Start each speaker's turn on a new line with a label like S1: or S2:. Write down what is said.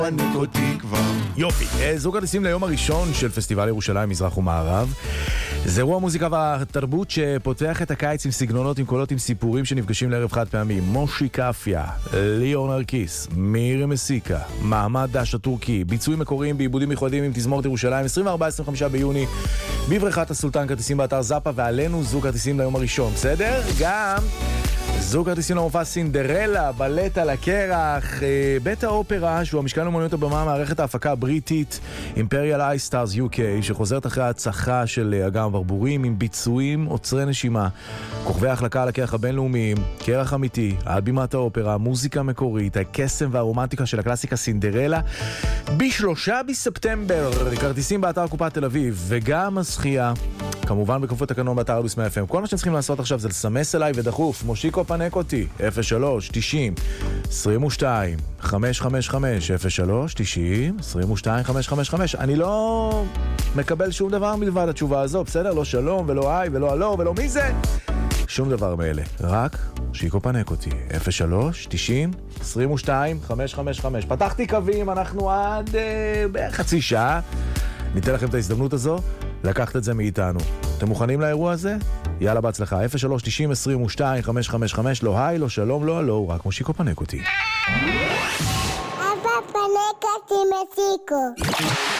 S1: פנק אותי כבר.
S2: יופי, זוג כרטיסים ליום הראשון של פסטיבל ירושלים מזרח ומערב. זה אירוע מוזיקה והתרבות שפותח את הקיץ עם סגנונות, עם קולות, עם סיפורים שנפגשים לערב חד פעמי. מושי קפיה, ליאור נרקיס, מירי מסיקה, מעמד דש הטורקי, ביצועים מקוריים בעיבודים מיוחדים עם תזמורת ירושלים, 24-25 ביוני בבריכת הסולטן, כרטיסים באתר זאפה, ועלינו זוג כרטיסים ליום הראשון, בסדר? גם זוג כרטיסים למופע סינדרלה, בלט על הקרח, בית האופרה, שהוא המשכן לאומנויות הבמה, מערכת ההפקה הבריטית, אימפריאל אייסטארס UK, שחוזרת אחרי ההצלחה של אגם ברבורים, עם ביצועים עוצרי נשימה, כוכבי ההחלקה על הקרח הבינלאומיים, קרח אמיתי, על בימת האופרה, מוזיקה מקורית, הקסם והרומנטיקה של הקלאסיקה סינדרלה, ב3 בספטמבר, כרטיסים באתר קופת תל אביב, וגם הזכייה, כמובן בכפוף לתקנון באתר אלוס 100 FM. כל מה שאתם צריכים לעשות עכשיו זה לסמס אליי ודחוף, מושיקו פנק אותי, 03-90-22-555, 03-90-22-555. אני לא מקבל שום דבר מלבד התשובה הזו, בסדר? לא שלום ולא היי ולא הלו ולא מי זה? שום דבר מאלה, רק מושיקו פנק אותי, 03-90-22-555. פתחתי קווים, אנחנו עד בחצי שעה. ניתן לכם את ההזדמנות הזו, לקחת את זה מאיתנו. אתם מוכנים לאירוע הזה? יאללה בהצלחה, 03-90-22-555, לא היי, לא שלום, לא הלו, רק מושיקו פנק אותי.
S3: אבא פנק אותי מסיקו.